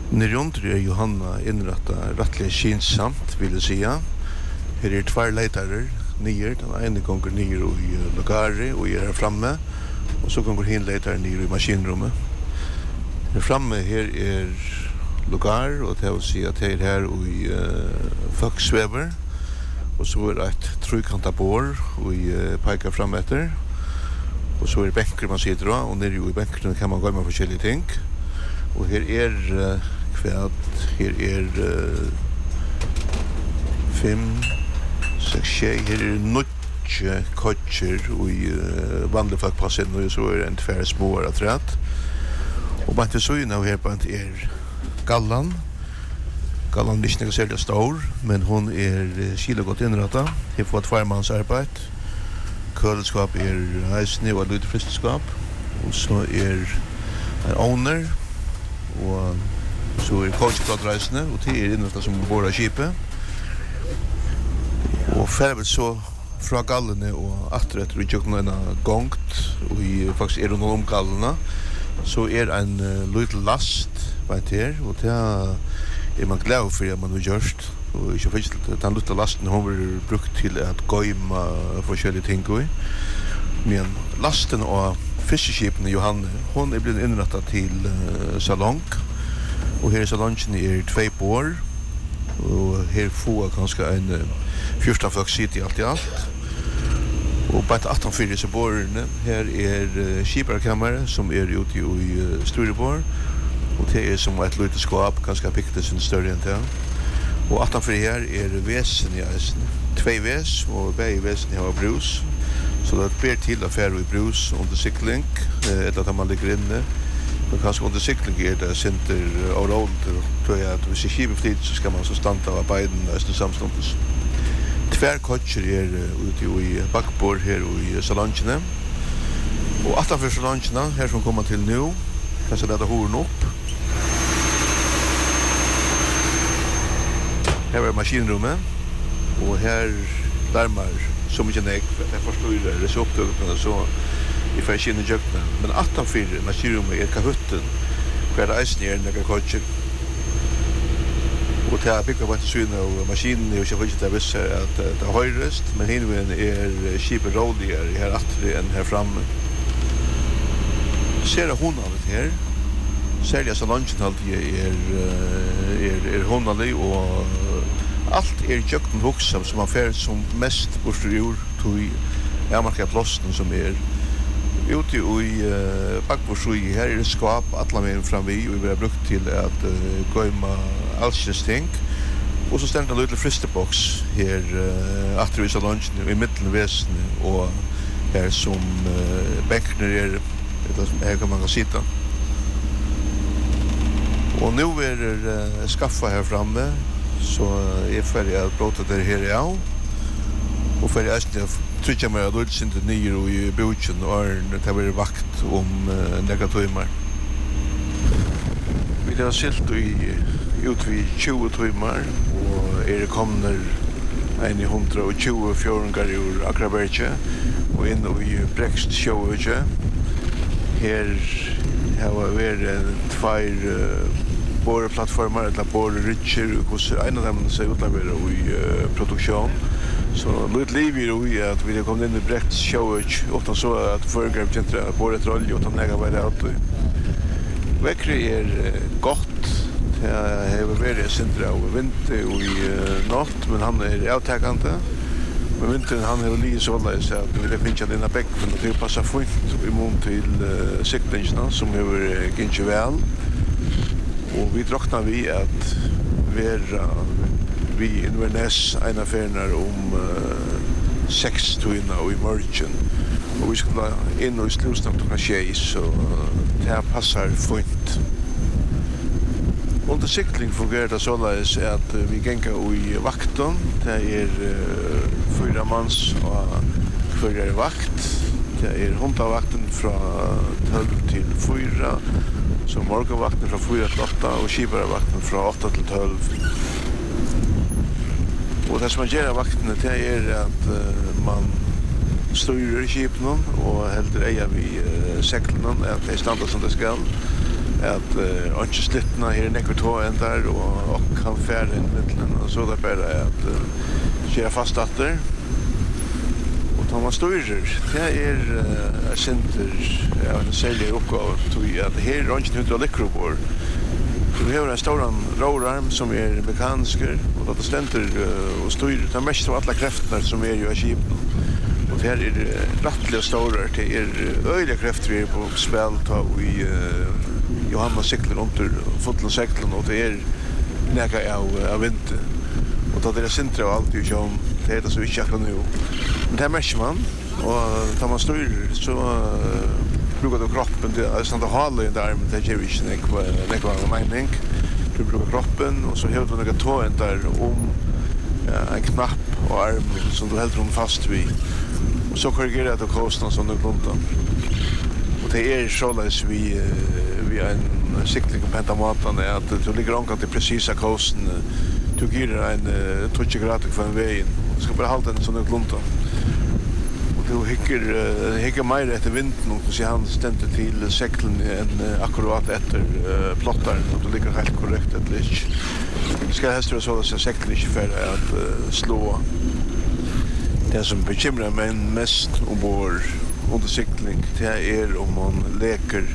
Nerjondre Johanna inrätta rättliga kinsamt vill jag säga. Här är två leitarer nyer, den ene gånger nyer i logare och är här framme och så gånger hin leitaren nyer i maskinrummet. Här framme här är logar och det vill säga att det är här i folksväver och så är det ett trykanta bor och pekar fram efter och så är det bänkar man sitter och nere i bänkarna kan man gå med olika ting. Och här är kväll, här är 5, 6 tjej, här är nutje kotcher och vanliga folk passar in och så är det inte färre små att rätt. Och bara inte så innan här på är Gallan. Gallan är inte särskilt stor, men hon är kilogott inrättad. Här får ett tvärmansarbete. Kölskap är hejsning och lite fristskap. Och så är owner. Och så är coachkladreisende och det är inrättat som båda skipet. Och färdigt så från Gallene och atträtt och utjökna en gångt och faktiskt är det någon Gallene så är en liten last vet här och det är man glad för att man har gjort och inte faktiskt den lilla lasten har varit brukt till att gå in olika ting men lasten och fiskeskipen Johan hon är blivit inrättad till salong och här är salongen är 2 bor och här får ganska en 14 folk sitter allt i allt. Och på 18 så borne här är skiparkammare som är ute i Stureborg och det är som ett litet skåp ganska pickligt sin större än det. Och 18 här är väsen i östen. 2 väs och bägge väsen har brus. Så det ber till affär i brus under cykling eller att man ligger inne. Men kanske under cykling är det center och roll tror jag att vi ser skipet så ska man så stanna av beiden nästan samståndes. Tvärkotcher är ute i backbord här i salongerna. Och utanför salongerna här som kommer till nu kanske det horn upp. Här är maskinrummet och här larmar så mycket näck jag förstår det så upptaget så i fashion jökna men utanför maskinrummet är kahutten för det är några kotcher. Och det här bygger på att syna och maskinen och jag vet inte visst att det har höjrest men hinven är skipet rådigare här efter än här framme. Ser hon allt här. Sälja salongen alltid är honali och allt är jökten vuxen som man fär som mest bostadjord till Amarka plåsten som är ute i backbordsui här är det skap alla med fram vi och vi har brukt till att gömma allsins ting. Och så ständer en liten fristebox här efter vi salongen i mitten väsen och här som bänkarna är här kan man sitta. Och nu är det skaffa här framme så är färdig att prata där här är jag. Och färdig att trycka mig att det inte nyer och i boken och det har vakt om negativer. Vi har silt ut vid 20 timmar och är det kommer 120 fjorungar ur Akraberge och in i Brekst sjøøkje. Her har vi 2 boreplattformar eller boreritscher och en av dem ser ut att vara i produktion. Så lite liv i att vi har kommit in i Brekst sjøøkje utan så att föregrepp inte borret roll utan lägga vad det är. Väckre är gott. Det har varit centra av vinter och i natt, men han är avtäckande. Men vintern han har lite så alla så att vi vill finna den bäck för att det passar fint i mån till siktningarna som är ganska väl. Och vi tråknar vi att vi Inverness en affärnar om 6 timmar och i morgon. Och vi ska in och sluta klockan 6 så det passar fint. Under cykling fungerar det så att vi gänger i vakten. Det är 4 mans och 4 vakt. Det är hundavakten från 12 till 4. Så morgonvakten från 4 till 8 och skiparvakten från 8 till 12. Och det som man gör vakten det är att man styrer skipen och helt eja vid säcklen att det är standard som det ska. at ikke slittene her nekker tå enn der, og kan fære inn mittelen, og så det bare at skjer fast atter. Og tar man styrer, det sinter, en særlig oppgave, at her er ikke hydraulikkroppor. Vi har en stor råarm som mekanisker, og det stender og styrer, det mest av alle kreftene som jo av kjipen. Og det rettelig store, det øyelige krefter på spil, ta vi Johanna sykler under fotlen seklen, og det nega av vinter. Og da det sinter av alt, det det så ikke akkurat nå. Men det merker man, og da man styrer, så brukar du kroppen till att stanna hålla i där med det ger inte någon mening. Du brukar kroppen och så håller du några tån där en knapp och arm som du håller fast vid. Och så korrigerar du kosten som du glömde. Och det så läs vi en cykling på pentamatan är att du ligger omkring till precisa kosten. Du ger en 20 grader för en väg. Du ska bara hålla den som du glömde. Du hikker mer etter vinden, og så han stendte til seklen enn akkurat etter plotteren, og det ligger helt korrekt eller ikke. Skal helst være så at seklen ikke ferdig at slå. Det som bekymrer meg mest ombord under sykling, det om man leker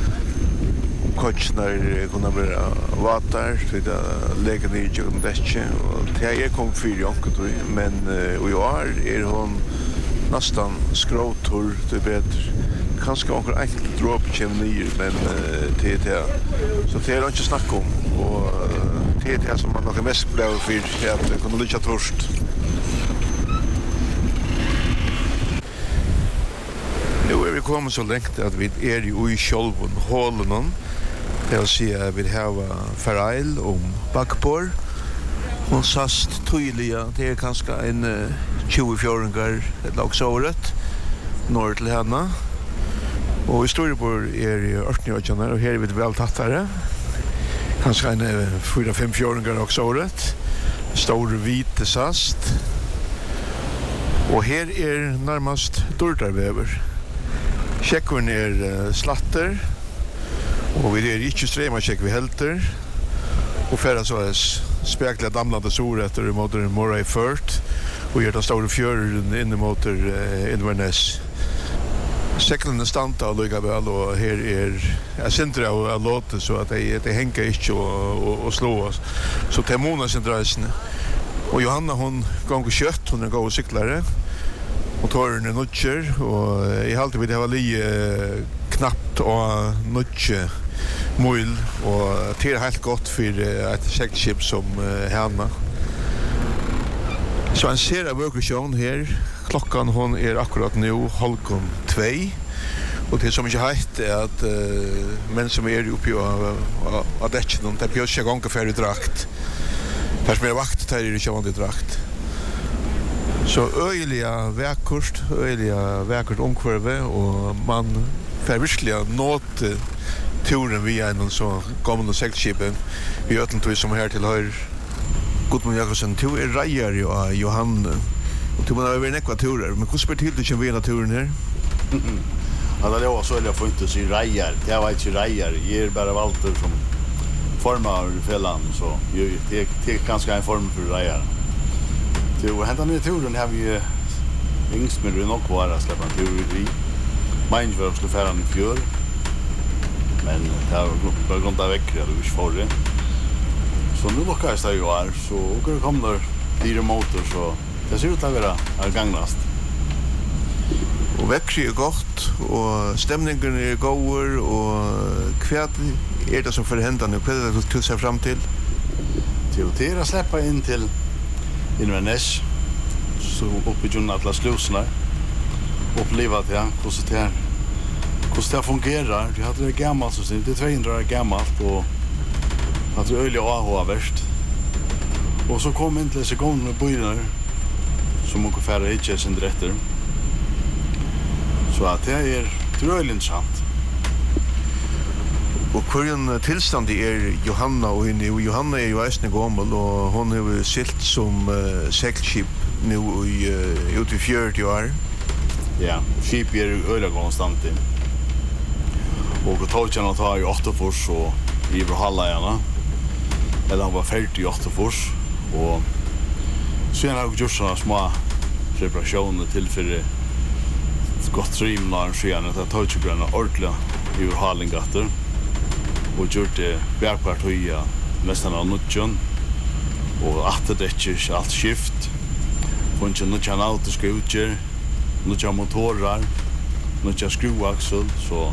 coachnar kunna vara vatar så det leker ner i jorden däcke, och det kom för jonket, men och jag hon nästan skrotor det bättre kanske onkel enkelt drop chimney men det så det inte snacka om, och det som man nog mest blev för att kunna lycka torst. Nu vi kommer så långt att vi ju i själva hålen. Det vill säga vi har Farail om bakpor. Hon sast tydliga, det kanske en 24-åringar eller också året norr till henne. Och i Storebor i 18-åringar, och här är vi väl tattare. Kanske en 4-5-åringar också året. Stor vit sast. Och här närmast dördarväver. Checkern slatter. Och vi inte strema check vi helter. Och färra så är spekla damlande soret och mot Moray Furt. Och gör den stora fjörden in mot Inverness. Seklen stanta och lika väl, och här jag synter av låt så att det hänger inte och slå oss. Så till Mona centralsen. Och Johanna hon går kött, hon går cyklare. Motoren nutcher, och I halvtid vill det vara lite knappt och nutche mål, och det är helt gott för ett segelskip som henne. Så en ser av vågkation här. Klockan hon akkurat nu 1:30. Och det som inte heitt att män som uppe av däcken, de björs jag gånger för drakt. Fast mer vakt tar det inte vanligt drakt. Så öjliga väkurt omkvarve, och man får verkligen nåt turen via en så gammal segelskipen vi ötentog som här tillhör Gudmund Jakobsen. Du rejer ju av Johanne, och du har över nekva turer, men hur spelar till du känner via turen här? Ja, det var så jag får inte se rejer. Jag var inte rejer. Jag bara valter som formar fällan, så det är ganska en form för rejer. Du hämtar ner turen har vi yngst med det nog var att släppa en tur i. Min var skulle färra i fjör. Men det var på grund av veckor jag inte får det. Så nu lyckas det ju här, så kommer det motor, så det ser ut att vara gagnast. Och veckor gott, och stämningen god, och kvärt det som för hända nu, vad det du ser fram till? Till att släppa in till Inverness, så uppe i John alla slussarna. Uppleva det, hur det fungerar. Det hade det gammalt, så det är 200 år gammalt, och att det öliga AH värst. Och så kom in till sekund med byarna som man kan färra hit sin rätter. Så att det är öliga intressant. Och hur tillstånd Johanna, och Johanna är ju ästning gammal, och hon har silt som segelskip nu ut i 40 år. Ja, skip öliga konstant. Och tågen att ta i 8 fors och i Hallarna. Eller han var färdig i 8 fors och sen har jag gjort såna små reparationer till för gott trim när sen att ta tågen ordentligt i Hallingatter och gjort det bärpart höja nästan av nutjon och att det är allt skift fungerar nu kan auto skjuter nu kan motorer nu kan skruvaxel så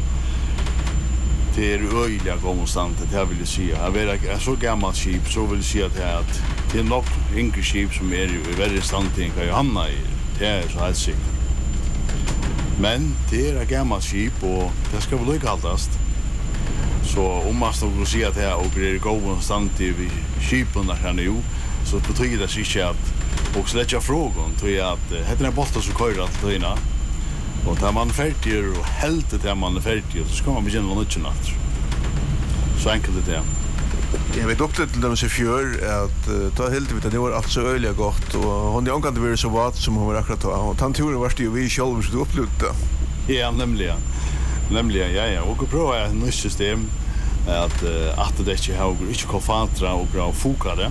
det är öjliga konstant det vill jag säga jag vet är så gammalt skip så vill jag säga att det är nog yngre skip som är i väldigt standing kan Johanna i det är så helt sikkert men det är gammalt skip och det ska väl lyckas så om man skulle säga att det är och det går konstant i skipen där kan ju så betyder det sig att och släcka frågan tror jag att heter den botten så kör att träna och tar man färdig och helt det man är färdig så ska man börja något annat så enkelt det är. Jag vet också till dem så fjör att ta helt vet det var alltså öliga gott och hon är angående det så vad som hon var akkurat och tanturen var det ju vi själva så upplevde. Ja, nämligen ja och prova ett nytt system att det inte har inte konfatra och bra fokade.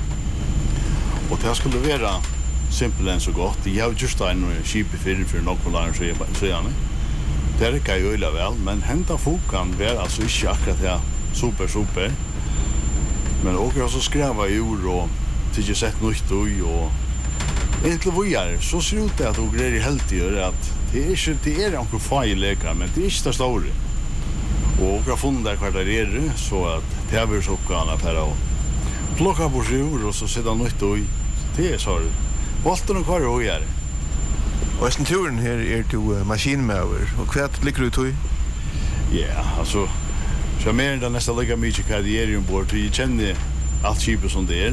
Och det skulle vara simpelt än så gott. Jag har just en skip för någon land så gärna. Det kan ju öla väl, men hämta fokan var alltså inte akkurat det super. Men också så skräva i ord och till sett nytt och egentligen vad gör så ser ut det att och grejer helt gör att det är några fejlläkare men det är inte stora. Och jag har funnit där kvar där är så att det har vi så kan för att plocka på sig och så sätta nytt och det är så bollen och kvar och gör. Och sen turen här är till maskinmäver och kvart ligger du till? Ja, alltså så mer än nästan lika mycket karriär ombord till jag känner allt skipet som det är.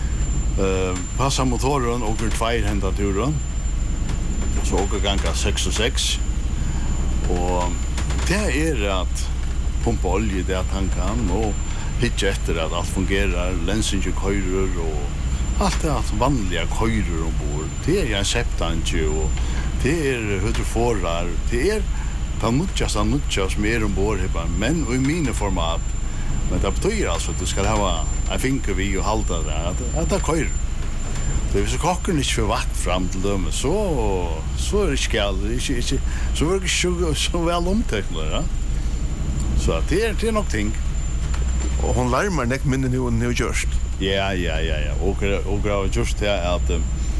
Passa motoren och två hända turen. Så åker gånga 6 och 6. Och det är att pumpa olja det att han kan och hitcha efter att allt fungerar, länsen ju körer och allt det att vanliga körer ombord. Det är en septanje och det är hydroforar, det är ta nutjas mer ombord här men i mina format. Men det betyder alltså att du ska ha en finger vid och halta det att det körer. Det är så kocken inte för vatt fram till dem så är det skall inte så är det så väl omtecknat ja. Så att det är nog ting. Och hon larmar näck minnen nu New Jersey. Ja. Och just det att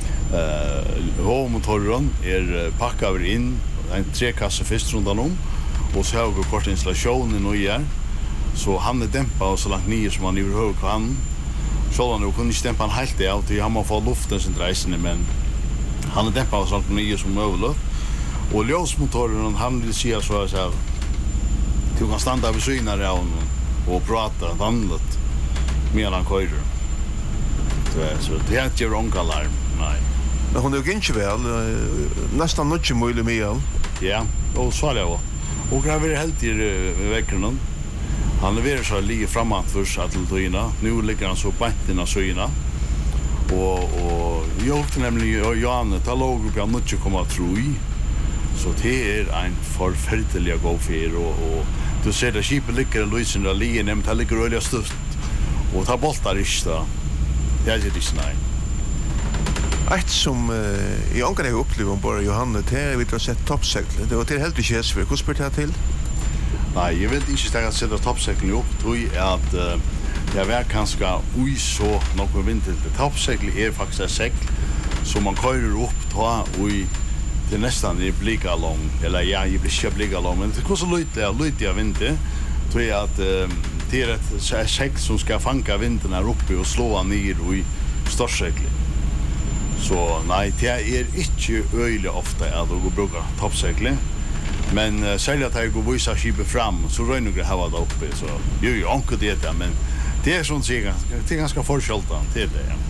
motoren är packad in en 3-kasse fisk rundan om och så har vi kort installationen och igen. Så han är dämpad så långt ner som han överhuvud kan. Så han kunde inte dämpa han helt det allt. Han har fått luften sin reisende men han är dämpad så långt ner som möjligt. Och ljósmotoren han vill säga så att du kan stanna vid synar av honom och prata vanligt medan han körer. Så det är inte ronkalarm, nej. Men hon är ju inte väl, nästan mycket möjligt med all. Ja, och så är det också. Och jag vill helt i veckorna. Han levererar så ligger framåt först att Lina. Nu ligger han så på intina syna. Och jag åkte nämligen Janne ta låg upp jag mycket komma tro i. Så det är en förfärlig gåfär och du ser det skipet ligger i lysen där ligger nämnt det ligger öliga stött. Och ta boltar inte. Det är inte nej. Ett som jag angår jag upplevde bara Johanne det vi har sett toppseglet. Det var till helt inte för hur spelar det till? Nej, jag vill inte ställa sätta toppseglet upp tror jag att jag var kanske oj så något vinter det toppseglet är faktiskt ett segel som man kör upp ta oj det nästan är blicka lång eller ja, jag blir inte blicka lång men det kostar lite av vinter tror jag att det är ett segel som ska fånga vintern här uppe och slå ner i storseglet. Så nej, det är inte öjligt ofta att du brukar toppseglet. Men särskilt att jag går visa skipet fram så rör det här där uppe. Så ju anker det där, men det är sånt sig det är ganska förskältan till det. Ja.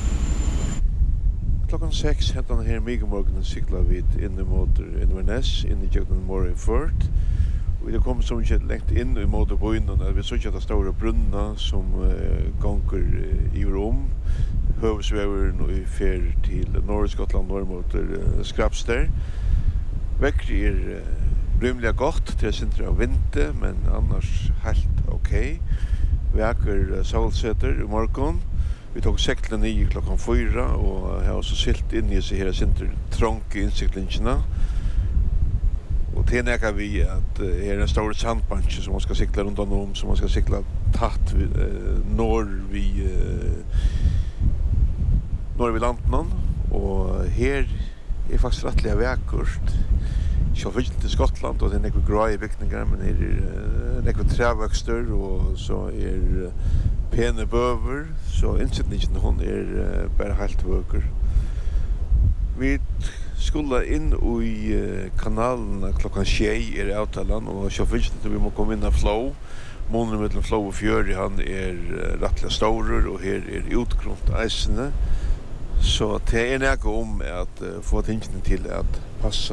Klockan 6 hände den här Migemorgonen cyklar vid in mot Inverness, in i Jögnen Moray Fort. Och det kommer som inte längt in i motorboinen att vi såg att det stora brunna som gånger i Rom. Hövsväver nu fer till Norra Skottland norr mot Skrapster. Väcker rymliga gott till center av vinter, men annars helt okej. Väker solsätter I morgon. Vi tog seklen 9 klockan 4 och jag har så silt in I sig hela center trånk I insiklingarna. Och det näka vi att är en stor sandbank som man ska cykla runt om, som man ska cykla tatt norr vid Lantnan och här är faktiskt rättliga väkort. Jag vill till Skottland och det är några gråa I byggningar, men det är några träväxter och så är pene böver, så insittningen hon är bara helt vöker. Vi skulle in I kanalen klockan 6 är avtalan och jag vill inte vi må komma in av flow. Månen mellan flow och fjör han är rättliga stora och här är utgront eisene. Så det är näga om att få tingene till att passa.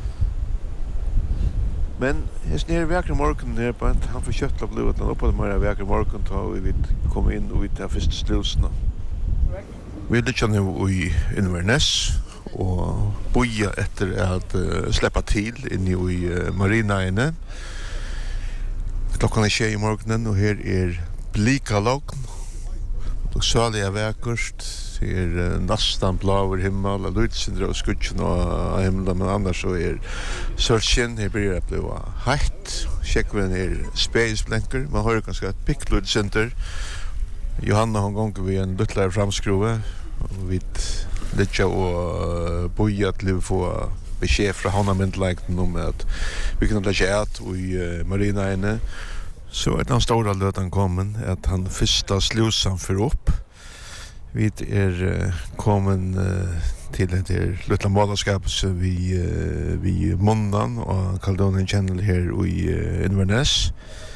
Men jag snär väkra morgon här på att han får köttla blodet och på det väkra morgon då vi vill komma in och vi tar första slusen. Vi lyckas nu I Inverness och boja efter att släppa till in I marina inne. Klockan 6 I morgonen och här är blikalogn. Och saliga väkust. Det är nästan blå himmel och lutsen och skutchen och himlen, men annars så är sörchen här börjar att bli hett. Checkven är space blanker. Man har ganska ett pickload center. Johanna hon gånger vi en lutlar framskruve och vi lite och boja till få besked från Hanna Myndlekten om att vi kan lägga ut I marina inne. Så är den stora löten kommen att han första slusan för upp. Vi är kommen till det lilla målarskapet som vi måndagen och Caledonian Channel här I Inverness.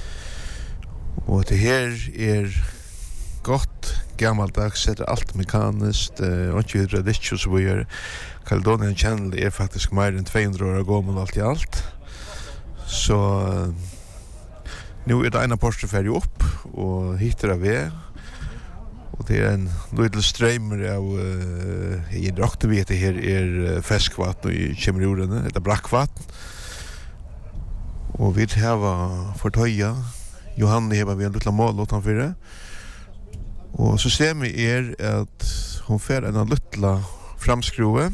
Och det här är gott gammaldags, sätter allt mekaniskt och inte hydrauliskt så vi gör. Caledonian Channel är faktiskt mer än 200 år gammal allt I allt. Så nu är det ena portfärg upp och hittar av vi. Och det är en liten strömmer av I drakten vet det här är färskvatten I Kemmerjorden, det är brackvatten. Och vi har förtöja. Johanna har vi en liten mål utanför det. Och systemet är att hon får en liten framskruve.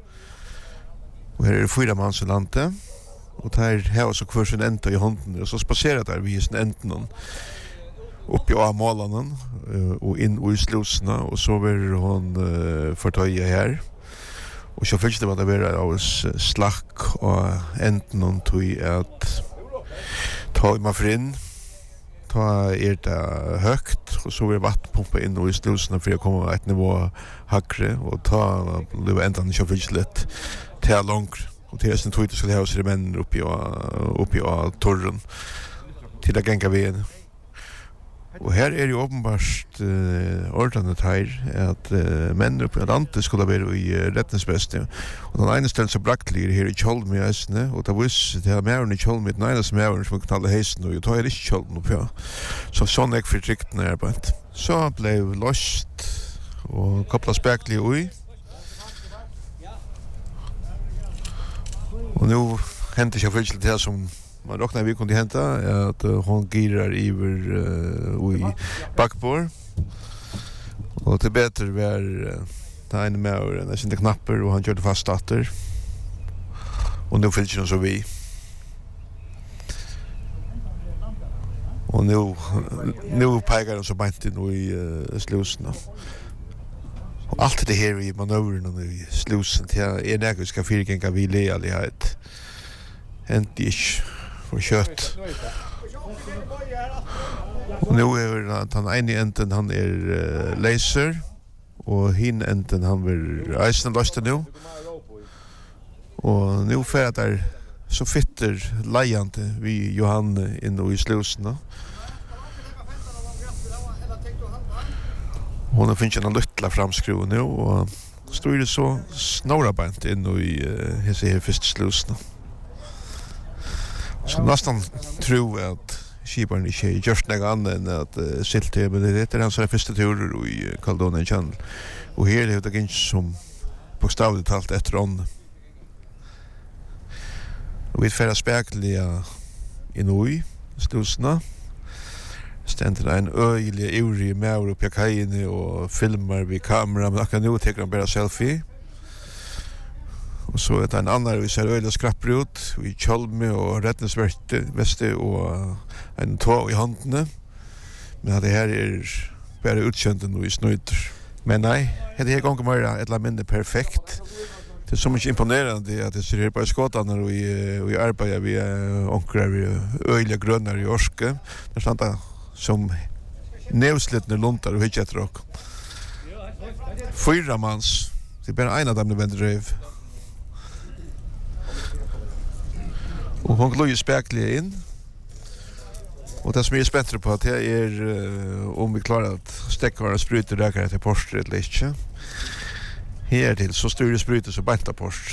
Och här är det 4 mans I landet. Och här har så kvar sin ända I hånden och så spacerar där vi sin ändan upp I målarna och in I slussarna och så vill hon förtöja här. Och så finns det vad det vara av slack och ändan till att ta mig för in. Ta det högt och så vill vattpumpa in I slussarna för att komma ett nivå högre och ta det ändan så finns det till långt. Och det är sen tog det skulle ha sig män uppe I torren till att gänga vägen. Och här är det uppenbart ordnat här att män uppe I landet skulle vara I rättningsbäste. Och den ena stället så braktlig här I Kjolm I Östne. Och det var det här mären I Kjolm I den ena som mären som kan alla hesten och jag tar inte Kjolm upp ja. Så sån är för tryckt när jag så blev lost och kopplas speklig ui. Och nu hände jag faktiskt det som man råknar vi kunde hända att hon girar över I bakbord. Och det bättre var ta en med en sin knappar och han körde fast starter. Och nu fyllde hon så vi. Och nu pekar de så bant in I slusen. Och allt det här I manövern I slusen till en ägare fyrgänga vi lealighet. Inte ish för kött. Och nu är han ena änden han är laser och hin änden han vill eisen lösta nu. Och nu för att där så fitter lejande vi Johan in I slusen. Hon har finnit en lilla framskruv nu och står det så snarabant in I hese första slusen. Så nästan tror att skiparen inte görs något annat än att sitta men det är hans första turer I Caledonian Channel. Och här är det inte som bokstavligt talt efter ånd. Og vi færa spekliga inui slusna. Stendur ein øyelig ivrig maur oppi kajene og filmar vi kamera, men akkurat nu teker han bara selfie. Og så det en annan vi ser øyelig skrapper ut, i kjolme og redningsveste og en tå i håndene. Men det her bare utkjønten og i snøyder. Men nei, det her gonger mer et eller mindre perfekt. Det så mycket imponerande att det ser här på skåtarna och i arbetar vi onkrar vi öliga grönar i orske. Det standa som nevslitne luntar och hitjetrock. 4 mans. Det är bara en av dem det vänder röv. Och hon glöjer spekliga in. Och det som är spänt på att det är om vi klarar att stäcka våra sprutor räkare till porstret eller inte. Här till så större sprutor så bättre post.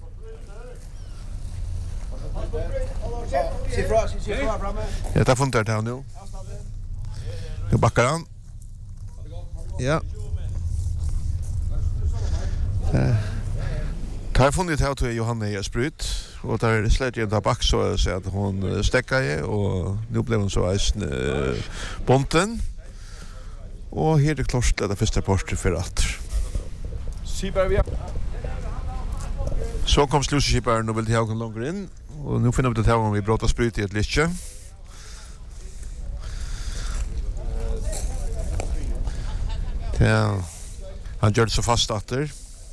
Jag tar funtar här nu. Nu backar han. Ja. Tar funnit här till Johanna i sprut och där släcker jag tabak så att hon stäcker i och nu blev hon så äsn bonten. Och här är det klart att det första postet för att så kom sluseskiparen og ville til hagen langer inn, og nå finner vi til hagen om vi bråta sprut i et littje. Han gjør det så fast atter.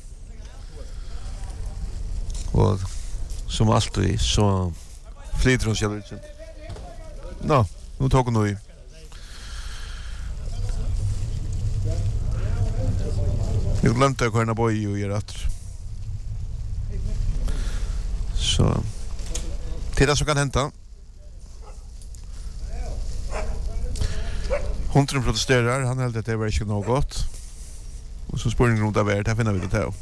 Og som alltid så flyter hun selv litt. Nå tok hun noe i. Nu glömde jag kunna boja och göra att. Så till det som kan hända. Hunden protesterar, han hällde att det var inte något gott. Och så spår runt av värld, här finner vi det här.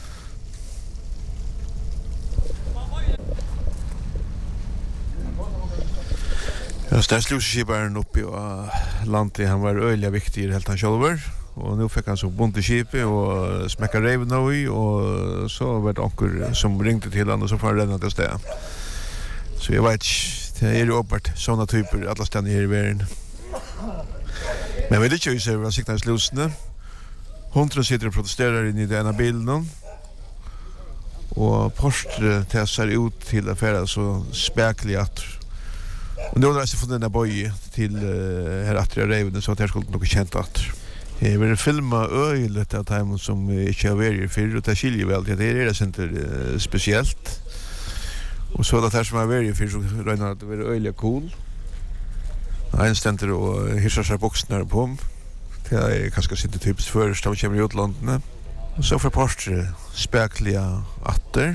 Jag stod sluseskiparen uppe och landet, han var öliga viktig i helt han själver. Och nu fick han så bondeskipet och smäcka reven av i och så var det onker som ringde till honom och så får han renna till sted. Så jag vet det är ju uppåt sådana typer alla ställen här i världen. Men jag vet inte hur jag ser vad siktar i slusene. Hunden sitter och protesterar in i denna bilden. Och Porsche testar ut till affären så späkligt. Och nu har jag fått den där boj till här attra reven så att jag skulle nog känt att jag vill filma öjligt av dem som inte har varit för och det skiljer väl det är inte speciellt. Och så det här som har varit för så rönar att det är öjligt cool. En ständer och hissar sig boxnar på. Det är kanske sitter typiskt först av kommer i utlandet. Och så får Porsche spekliga atter.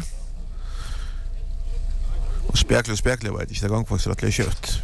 Och spekliga vet inte det gång faktiskt att det är kött.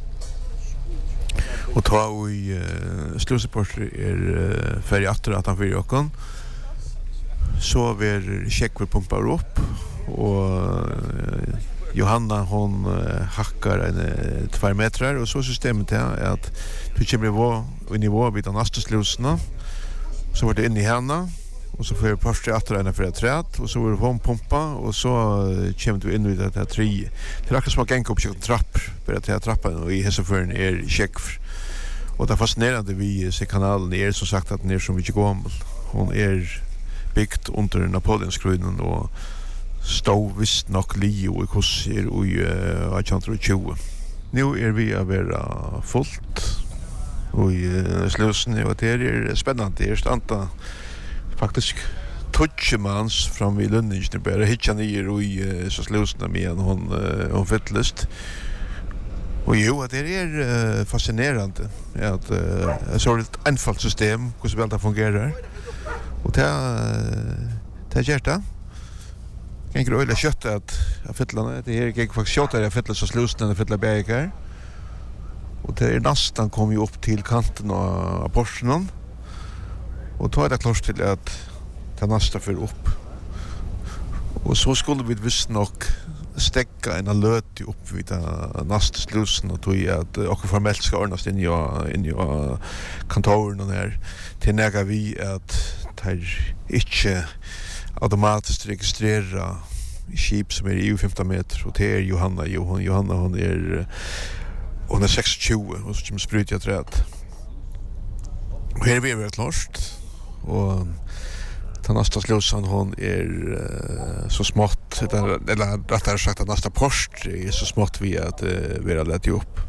Och ta i sluseporter färg atter att han fyrer åkken. Så vi checkar pumpar upp och Johanna hon hackar 2 meter och så systemet är att du kommer i nivå vid de nästa sluserna. Så var det in i henne och så får Porsche atter en för ett träd och så var det hon pumpa och så kommer du in vid det här tre. Det är som att gänga upp en trapp för att det trappan och i häsofören är check. Och det fascinerande vi ser kanalen är som sagt att den är som mycket gammal. Hon är byggt under Napoleonskruinen och stod visst nok Leo i kurser och i 1820. Nu är vi att vara fullt och i slusen och det är spännande. Det är stanta faktiskt touchmans fram vid Lundingen bara hitcha ner och i så slusen med hon fyllest. Och jo, det är fascinerande att ett sådant einfalt system hur väl det fungerar. Och det gör det. Jag kan öle kött att fylla det är jag faktiskt kött jag fylla så slusten fylla bägar. Och det är nästan kom ju upp till kanten av Porschen. Och då är det klart till att ta nästa för upp. Och så skulle vi visst nog stäcka en löt upp vid nästa slusen och tog att och formellt ska ordnas in i kontoren där till när vi att tar inte automatiskt registrera skip som i 15 meter, og det Johanna. Johanna hon är 26, og så kommer sprut jag träd. Och här är vi väldigt lörst, och den nästa slusan hon så smått, eller rättare sagt den nästa post är så smått vi att vi har lätt upp.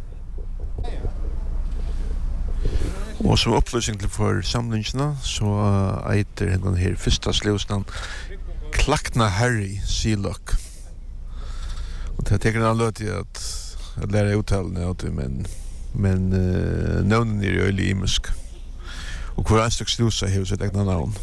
Och som upplösning till för samlingarna så äter den här första slusan Klakna Harry Sealock. Och det tycker jag låter att lära uttalen åt men namnen är ju ölig imisk. Och hver en styck slusa har sitt egna navn.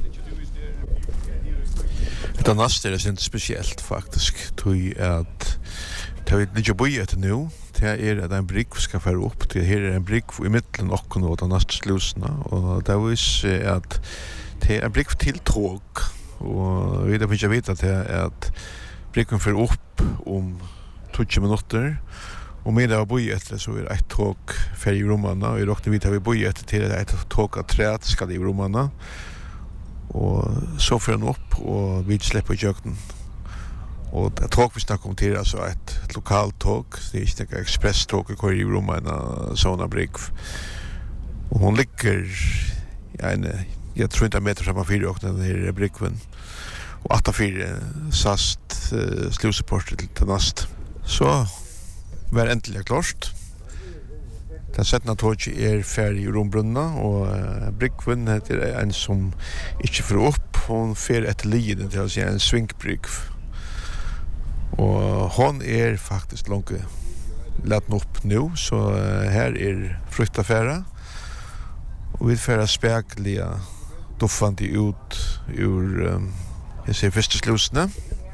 Det nästa är inte speciellt faktiskt, tror att det har inte börjat nu. Det är att en brygg ska fara upp. Det här är en brygg i mitten och de nästa slusorna. Och det är att det är en brygg till tåg. Och vi har veta att det är att bryggen fara upp om 20 minuter. Och med det har börjat så är det ett tåg för i romarna. Och i råkning vet att vi börjat till ett tåg av träd ska i romarna. Och så får den upp och vi släpper i köken. Och det tåg vi snackar om till alltså ett lokalt tåg. Det är inte ett expresståg i romarna sådana brygg. Och hon ligger jag tror inte meter samma fyra och den här bryggven. Och 84 sast slusupport till näst. Så var äntligen klart. Den sättna tåget är färdig i Rombrunna och bryggven heter en som inte får upp. Hon fer ett liden till att säga en svinkbrygg. Och hon är faktiskt långt lätt upp nu så här är fruktaffära. Och vi färra späkliga doffande ut ur jag ser första slussna.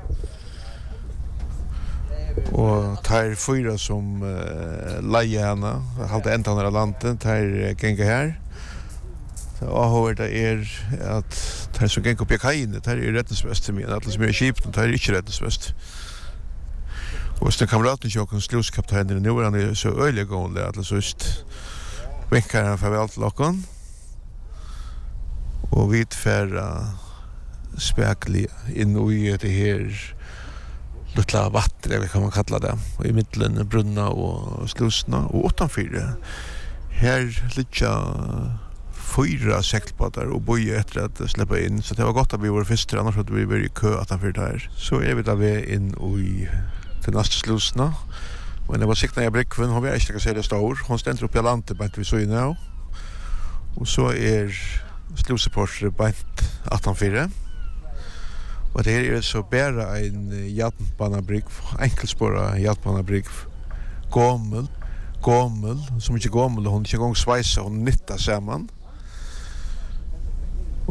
Och tar fyra som lejerna halta ändan av landet tar gänga här. Och hur det är att tar så gänga upp i kajen tar är räddningsväst till mig alla som är skip tar inte räddningsväst. Och så kamraten Johan sluskaptenen nu är han så öliggående att så just vinkar han farväl till locken. Och vi färra späkliga in i det här lilla vatten, eller kan man kalla det, och i mitten brunna och slusna och utanför. Här ligger 4 segelbåtar och boja efter att släppa in, så det var gott att vi var först, annars hade vi varit i kö utanför där. Så är vi där in i till nästa slusna. Och när var sikna jag bryggven, hon var inte säga det stor. Hon ständer upp i landet, men vi så i nu. Och så är sluseporter bant 18-4. Och det är så bara en jernbanebrygg, enkelspåra jernbanebrygg, gammel, som inte gammel, hon inte en gång svejsa, hon nyttar samman.